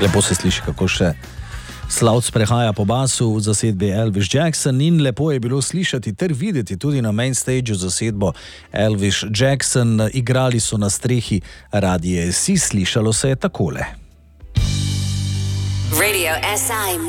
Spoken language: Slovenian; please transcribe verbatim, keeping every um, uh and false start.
Lepo se sliši, kako še Slavc prehaja po basu v zasedbi Elvis Jackson in lepo je bilo slišati ter videti tudi na main stageu zasedbo Elvis Jackson. Igrali so na strehi Radia S I, slišalo se je takole. Radio S I